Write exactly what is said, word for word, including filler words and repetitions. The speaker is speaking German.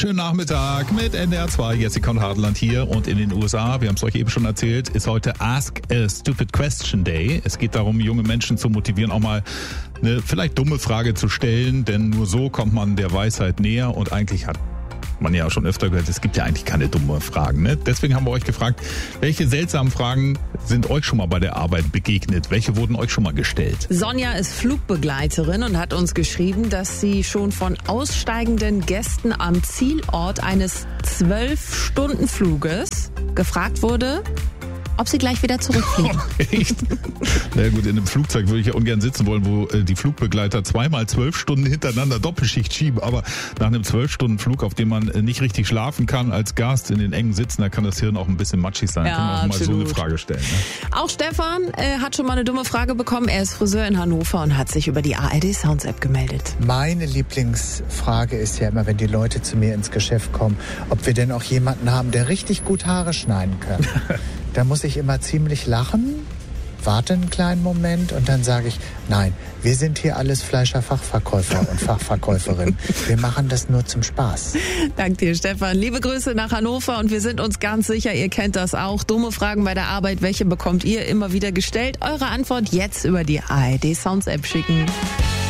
Schönen Nachmittag mit N D R zwei, Jessica und Hartland hier und in den U S A, wir haben es euch eben schon erzählt, ist heute Ask a Stupid Question Day. Es geht darum, junge Menschen zu motivieren, auch mal eine vielleicht dumme Frage zu stellen, denn nur so kommt man der Weisheit näher und eigentlich hat man ja schon öfter gehört, es gibt ja eigentlich keine dummen Fragen. Ne? Deswegen haben wir euch gefragt, welche seltsamen Fragen sind euch schon mal bei der Arbeit begegnet? Welche wurden euch schon mal gestellt? Sonja ist Flugbegleiterin und hat uns geschrieben, dass sie schon von aussteigenden Gästen am Zielort eines zwölf-Stunden-Fluges gefragt wurde, ob sie gleich wieder zurückfliegen. Echt? Na gut, in einem Flugzeug würde ich ja ungern sitzen wollen, wo äh, die Flugbegleiter zweimal zwölf Stunden hintereinander Doppelschicht schieben. Aber nach einem zwölf-Stunden-Flug, auf dem man äh, nicht richtig schlafen kann als Gast in den engen Sitzen, da kann das Hirn auch ein bisschen matschig sein. Ja, kann man auch absolut. mal so eine Frage stellen. Ne? Auch Stefan äh, hat schon mal eine dumme Frage bekommen. Er ist Friseur in Hannover und hat sich über die A R D Sounds App gemeldet. Meine Lieblingsfrage ist ja immer, wenn die Leute zu mir ins Geschäft kommen, ob wir denn auch jemanden haben, der richtig gut Haare schneiden kann. Da muss ich immer ziemlich lachen, warte einen kleinen Moment und dann sage ich, nein, wir sind hier alles Fleischer-Fachverkäufer und Fachverkäuferinnen. Wir machen das nur zum Spaß. Dank dir, Stefan. Liebe Grüße nach Hannover und wir sind uns ganz sicher, ihr kennt das auch. Dumme Fragen bei der Arbeit, welche bekommt ihr immer wieder gestellt? Eure Antwort jetzt über die A R D Sounds App schicken.